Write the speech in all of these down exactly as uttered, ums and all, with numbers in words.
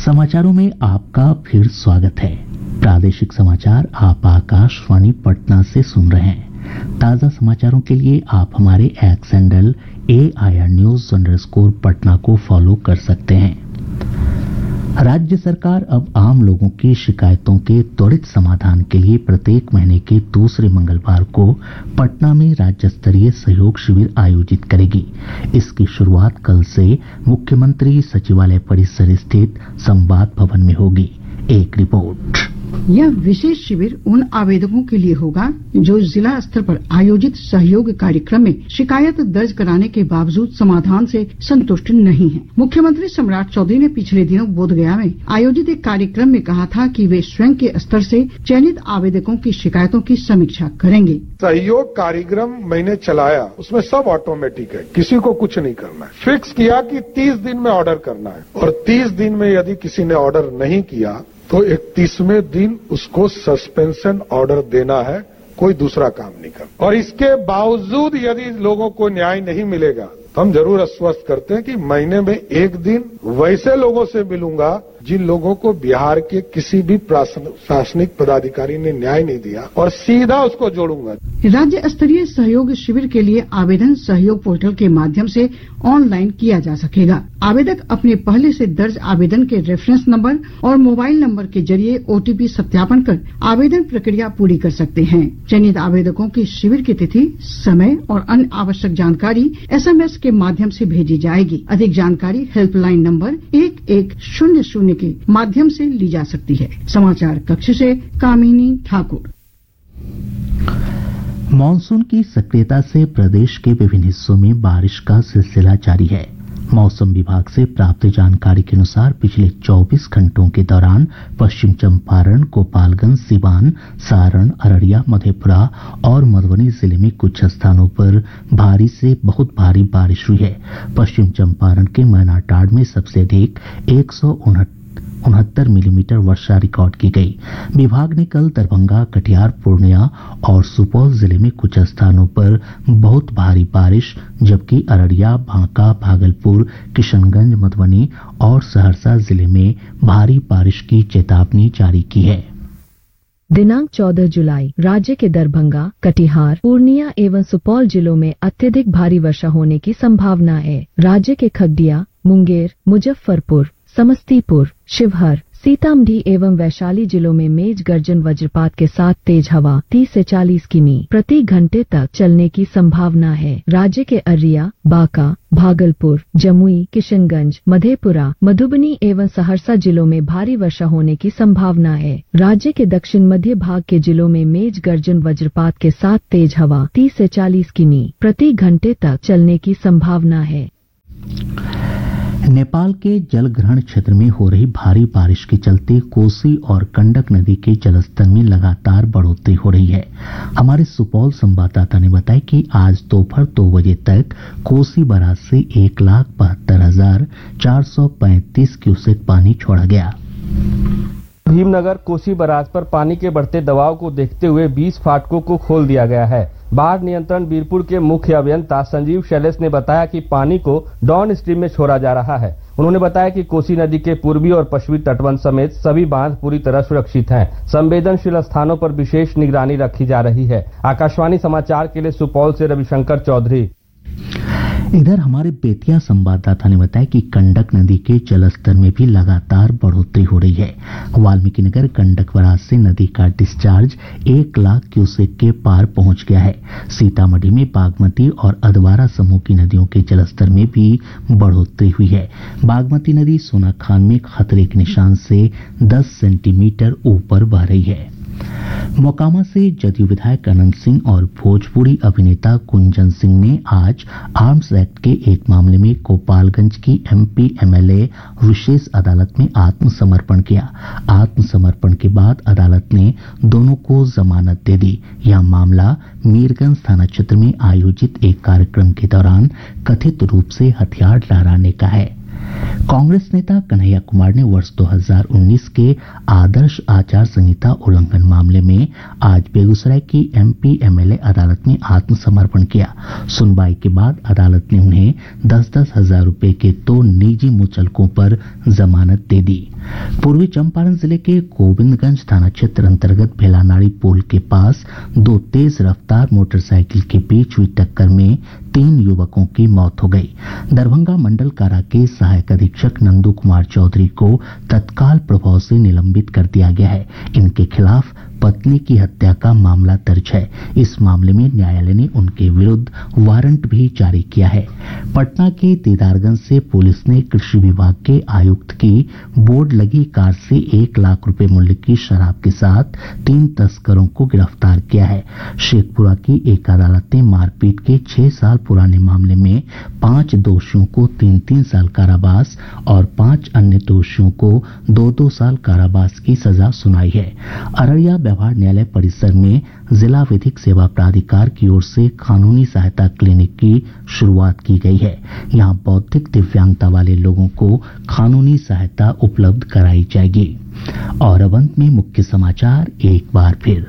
समाचारों में आपका फिर स्वागत है। प्रादेशिक समाचार आप आकाशवाणी पटना से सुन रहे हैं। ताजा समाचारों के लिए आप हमारे x handle A I R news underscore Patna को फॉलो कर सकते हैं। राज्य सरकार अब आम लोगों की शिकायतों के त्वरित समाधान के लिए प्रत्येक महीने के दूसरे मंगलवार को पटना में राज्य स्तरीय सहयोग शिविर आयोजित करेगी। इसकी शुरुआत कल से मुख्यमंत्री सचिवालय परिसर स्थित संवाद भवन में होगी। एक रिपोर्ट। यह विशेष शिविर उन आवेदकों के लिए होगा जो जिला स्तर पर आयोजित सहयोग कार्यक्रम में शिकायत दर्ज कराने के बावजूद समाधान से संतुष्ट नहीं हैं। मुख्यमंत्री सम्राट चौधरी ने पिछले दिनों बोधगया में आयोजित एक कार्यक्रम में कहा था कि वे स्वयं के स्तर से चयनित आवेदकों की शिकायतों की समीक्षा करेंगे। सहयोग कार्यक्रम मैंने चलाया, उसमें सब ऑटोमेटिक है, किसी को कुछ नहीं करना है। फिक्स किया कि तीस दिन में ऑर्डर करना है और तीस दिन में यदि किसी ने ऑर्डर नहीं किया तो इकतीसवें दिन उसको सस्पेंशन ऑर्डर देना है, कोई दूसरा काम नहीं करना। और इसके बावजूद यदि लोगों को न्याय नहीं मिलेगा तो हम जरूर आश्वस्त करते हैं कि महीने में एक दिन वैसे लोगों से मिलूंगा जिन लोगों को बिहार के किसी भी प्रशासनिक पदाधिकारी ने न्याय नहीं दिया, और सीधा उसको जोड़ूंगा। राज्य स्तरीय सहयोग शिविर के लिए आवेदन सहयोग पोर्टल के माध्यम से ऑनलाइन किया जा सकेगा। आवेदक अपने पहले से दर्ज आवेदन के रेफरेंस नंबर और मोबाइल नंबर के जरिए ओ टी पी सत्यापन कर आवेदन प्रक्रिया पूरी कर सकते हैं। चयनित आवेदकों की शिविर की तिथि, समय और अन्य आवश्यक जानकारी एस एम एस के माध्यम से भेजी जाएगी। अधिक जानकारी हेल्पलाइन नंबर एक एक शून्य शून्य के माध्यम से ली जा सकती है। समाचार कक्ष से कामिनी ठाकुर। मॉनसून की सक्रियता से प्रदेश के विभिन्न हिस्सों में बारिश का सिलसिला जारी है। मौसम विभाग से प्राप्त जानकारी के अनुसार पिछले चौबीस घंटों के दौरान पश्चिम चंपारण, गोपालगंज, सिवान, सारण, अररिया, मधेपुरा और मधुबनी जिले में कुछ स्थानों पर भारी से बहुत भारी बारिश हुई है। पश्चिम चंपारण के मैनाटांड में सबसे अधिक एक सौ उनहत्तर मिलीमीटर वर्षा रिकॉर्ड की गई। विभाग ने कल दरभंगा, कटिहार, पूर्णिया और सुपौल जिले में कुछ स्थानों पर बहुत भारी बारिश, जबकि अररिया, बांका, भागलपुर, किशनगंज, मधुबनी और सहरसा जिले में भारी बारिश की चेतावनी जारी की है। दिनांक चौदह जुलाई राज्य के दरभंगा, कटिहार, पूर्णिया एवं सुपौल जिलों में अत्यधिक भारी वर्षा होने की संभावना है। राज्य के खगड़िया, मुंगेर, मुजफ्फरपुर, समस्तीपुर, शिवहर, सीतामढ़ी एवं वैशाली जिलों में मेघ गर्जन वज्रपात के साथ तेज हवा तीस से चालीस किमी प्रति घंटे तक चलने की संभावना है। राज्य के अररिया, बांका, भागलपुर, जमुई, किशनगंज, मधेपुरा, मधुबनी एवं सहरसा जिलों में भारी वर्षा होने की संभावना है। राज्य के दक्षिण मध्य भाग के जिलों में मेघ गर्जन वज्रपात के साथ तेज हवा तीस से चालीस किमी प्रति घंटे तक चलने की संभावना है। नेपाल के जलग्रहण क्षेत्र में हो रही भारी बारिश के चलते कोसी और गंडक नदी के जलस्तर में लगातार बढ़ोतरी हो रही है। हमारे सुपौल संवाददाता ने बताया कि आज दोपहर दो बजे तक कोसी बराज से एक लाख बहत्तर हजार चार सौ पैंतीस क्यूसेक पानी छोड़ा गया। भीमनगर कोसी बराज पर पानी के बढ़ते दबाव को देखते हुए बीस फाटकों को खोल दिया गया है। बाढ़ नियंत्रण बीरपुर के मुख्य अभियंता संजीव शैलेश ने बताया कि पानी को डाउन स्ट्रीम में छोड़ा जा रहा है। उन्होंने बताया कि कोसी नदी के पूर्वी और पश्चिमी तटबंध समेत सभी बांध पूरी तरह सुरक्षित हैं। संवेदनशील स्थानों पर विशेष निगरानी रखी जा रही है। आकाशवाणी समाचार के लिए सुपौल से रविशंकर चौधरी। इधर हमारे बेतिया संवाददाता ने बताया कि गंडक नदी के जलस्तर में भी लगातार बढ़ोतरी हो रही है। वाल्मीकिनगर गंडक बराज से नदी का डिस्चार्ज एक लाख क्यूसेक के पार पहुंच गया है। सीतामढ़ी में बागमती और अधवारा समूह की नदियों के जलस्तर में भी बढ़ोतरी हुई है। बागमती नदी सोनाखान में खतरे के निशान से दस सेंटीमीटर ऊपर बह रही है। मोकामा से जदयू विधायक अनंत सिंह और भोजपुरी अभिनेता कुंजन सिंह ने आज आर्म्स एक्ट के एक मामले में गोपालगंज की एमपी एमएलए विशेष अदालत में आत्मसमर्पण किया। आत्मसमर्पण के बाद अदालत ने दोनों को जमानत दे दी। यह मामला मीरगंज थाना क्षेत्र में आयोजित एक कार्यक्रम के दौरान कथित रूप से हथियार लहराने का है। कांग्रेस नेता कन्हैया कुमार ने वर्ष दो हज़ार उन्नीस के आदर्श आचार संहिता उल्लंघन मामले में आज बेगूसराय की एमपी एमएलए अदालत में आत्मसमर्पण किया। सुनवाई के बाद अदालत ने उन्हें दस दस हजार रूपये के दो निजी मुचलकों पर जमानत दे दी। पूर्वी चंपारण जिले के गोविंदगंज थाना क्षेत्र अंतर्गत भेलानाड़ी पुल के पास दो तेज रफ्तार मोटरसाइकिल के बीच हुई टक्कर में तीन युवकों की मौत हो गई। दरभंगा मंडल कारा के सहायक अधीक्षक नंदू कुमार चौधरी को तत्काल प्रभाव से निलंबित कर दिया गया है। इनके खिलाफ पत्नी की हत्या का मामला दर्ज है। इस मामले में न्यायालय ने उनके विरुद्ध वारंट भी जारी किया है। पटना के दीदारगंज से पुलिस ने कृषि विभाग के आयुक्त की बोर्ड लगी कार से एक लाख रुपए मूल्य की शराब के साथ तीन तस्करों को गिरफ्तार किया है। शेखपुरा की एक अदालत ने मारपीट के छह साल पुराने मामले में पांच दोषियों को तीन तीन साल कारावास और पांच अन्य दोषियों को दो दो साल कारावास की सजा सुनाई है। अररिया व्यवहार न्यायालय परिसर में जिला विधिक सेवा प्राधिकार की ओर से कानूनी सहायता क्लिनिक की शुरुआत की गई है। यहां बौद्धिक दिव्यांगता वाले लोगों को कानूनी सहायता उपलब्ध कराई जाएगी। और अब अंत में मुख्य समाचार एक बार फिर।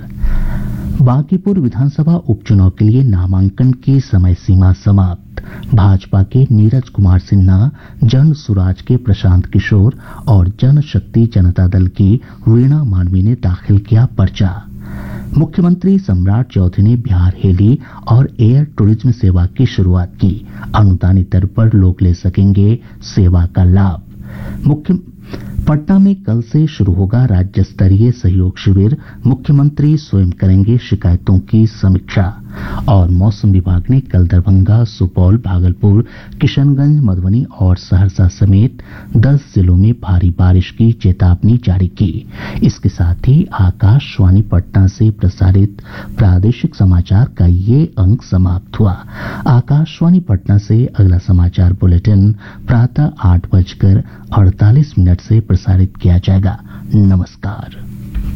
बांकीपुर विधानसभा उपचुनाव के लिए नामांकन की समय सीमा समाप्त। भाजपा के नीरज कुमार सिन्हा, जन सुराज के प्रशांत किशोर और जनशक्ति जनता दल की वीणा मानवी ने दाखिल किया पर्चा। मुख्यमंत्री सम्राट चौधरी ने बिहार हेली और एयर टूरिज्म सेवा की शुरुआत की। अनुदानित दर पर लोग ले सकेंगे सेवा का लाभ। मुख्य पटना में कल से शुरू होगा राज्य स्तरीय सहयोग शिविर। मुख्यमंत्री स्वयं करेंगे शिकायतों की समीक्षा। और मौसम विभाग ने कल दरभंगा, सुपौल, भागलपुर, किशनगंज, मधुबनी और सहरसा समेत दस जिलों में भारी बारिश की चेतावनी जारी की। इसके साथ ही आकाशवाणी पटना से प्रसारित प्रादेशिक समाचार का ये अंक समाप्त हुआ। आकाशवाणी पटना से अगला समाचार बुलेटिन प्रातः आठ बजकर अड़तालीस मिनट से प्रसारित किया जाएगा। नमस्कार।